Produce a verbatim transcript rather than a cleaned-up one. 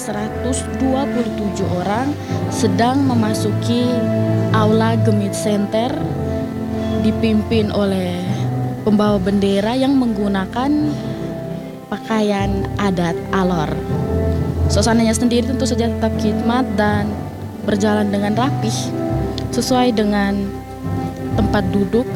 seratus dua puluh tujuh orang sedang memasuki Aula Gemit Center dipimpin oleh pembawa bendera yang menggunakan pakaian adat Alor. Suasananya sendiri tentu saja tetap khidmat dan berjalan dengan rapih sesuai dengan tempat duduk